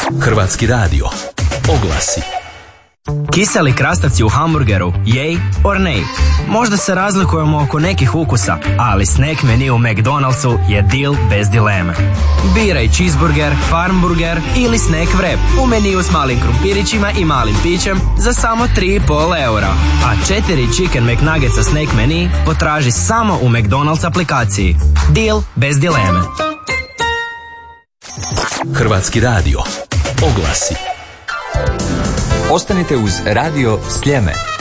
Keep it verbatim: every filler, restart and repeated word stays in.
Hrvatski radio. Oglasi. Kiseli krastavci u hamburgeru, yay or nay? Možda se razlikujemo oko nekih ukusa, ali snack menu u McDonald'su je deal bez dileme. Biraj cheeseburger, farmburger ili snack wrap u meniju s malim krumpirićima i malim pićem za samo tri i pol eura. A četiri chicken McNuggetsa snack menu potraži samo u McDonald's aplikaciji. Deal bez dileme. Hrvatski radio. Oglasi. Ostanite uz Radio Sljeme.